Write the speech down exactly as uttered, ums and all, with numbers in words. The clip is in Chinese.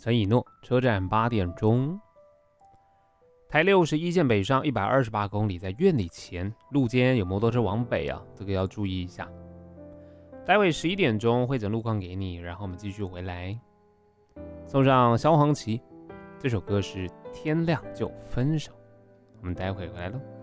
陈以诺，车站八点钟。台六十一线北上一百二十八公里，在院里前路肩有摩托车往北啊，这个要注意一下。待会十一点钟会整路况给你，然后我们继续回来。送上萧煌奇，这首歌是《天亮就分手》，我们待会回来喽。